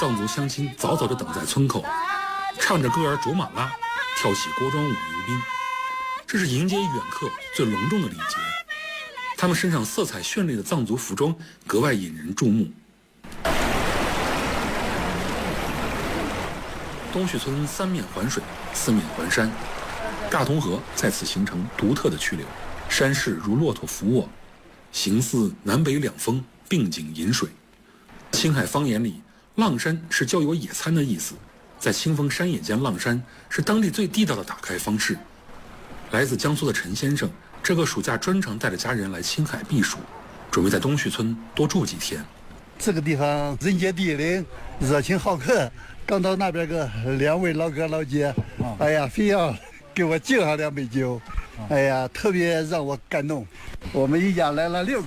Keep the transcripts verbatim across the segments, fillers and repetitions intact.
藏族乡亲早早地等在村口，唱着歌儿卓玛拉，跳起锅庄舞迎宾。这是迎接远客最隆重的礼节。他们身上色彩绚丽的藏族服装格外引人注目。东旭村三面环水，四面环山，大同河在此形成独特的曲流，山势如骆驼伏卧，形似南北两峰并景饮水。青海方言里，浪山是郊游野餐的意思，在清风山野间浪山是当地最地道的打开方式。来自江苏的陈先生，这个暑假专程带着家人来青海避暑，准备在东旭村多住几天。 这个地方人杰地灵，热情好客。刚到那边个两位老哥老姐，哎呀，非要给我敬上两杯酒，哎呀，特别让我感动。我们一家来了六口。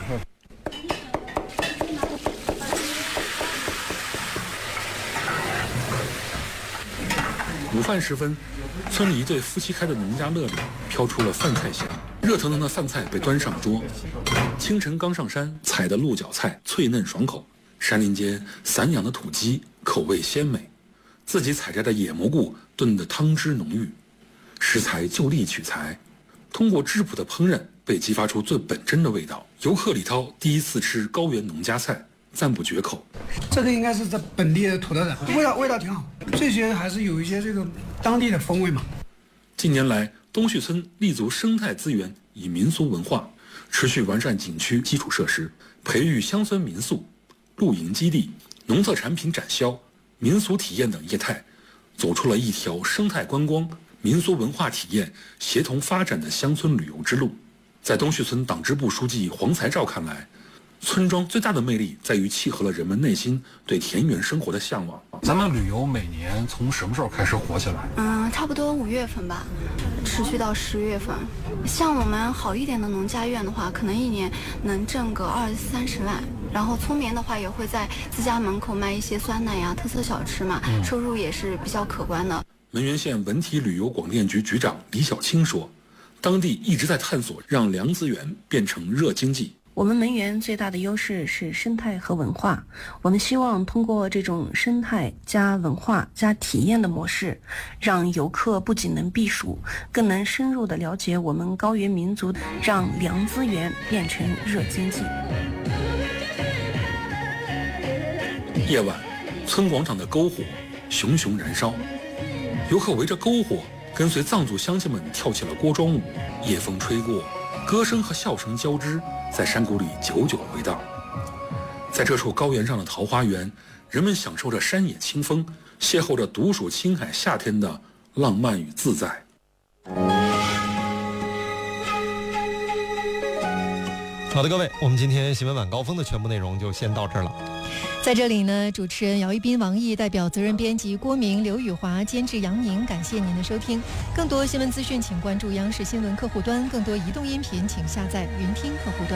午饭时分，村里一对夫妻开的农家乐里飘出了饭菜香，热腾腾的饭菜被端上桌。清晨刚上山采的鹿角菜脆嫩爽口，山林间散养的土鸡口味鲜美，自己采摘的野蘑菇炖的汤汁浓郁。食材就地取材，通过质朴的烹饪被激发出最本真的味道。游客李涛第一次吃高原农家菜，赞不绝口。 这个应该是在本地的土特产，味道味道挺好，这些还是有一些这个当地的风味嘛。 近年来，东旭村立足生态资源与民俗文化，持续完善景区基础设施，培育乡村民宿、露营基地、农特产品展销、民俗体验等业态，走出了一条生态观光、民俗文化体验协同发展的乡村旅游之路。在东旭村党支部书记黄才照看来，村庄最大的魅力在于契合了人们内心对田园生活的向往。 咱们旅游每年从什么时候开始火起来？ 嗯，差不多五月份吧，持续到十月份。像我们好一点的农家院的话，可能一年能挣个二三十万。然后村民的话也会在自家门口卖一些酸奶呀、特色小吃嘛，嗯、收入也是比较可观的。 汶源县文体旅游广电局局长李小青说，当地一直在探索让凉资源变成热经济。 我们汶源最大的优势是生态和文化，我们希望通过这种生态加文化加体验的模式，让游客不仅能避暑，更能深入地了解我们高原民族，让凉资源变成热经济。 夜晚，村广场的篝火熊熊燃烧，游客围着篝火，跟随藏族乡亲们跳起了锅庄舞。夜风吹过，歌声和笑声交织，在山谷里久久回荡。在这处高原上的桃花源，人们享受着山野清风，邂逅着独属青海夏天的浪漫与自在。 好的，各位，我们今天新闻晚高峰的全部内容就先到这儿了。 在这里呢，主持人姚一斌、王毅代表责任编辑郭明、刘宇华，监制杨宁，感谢您的收听。更多新闻资讯，请关注央视新闻客户端；更多移动音频，请下载云听客户端。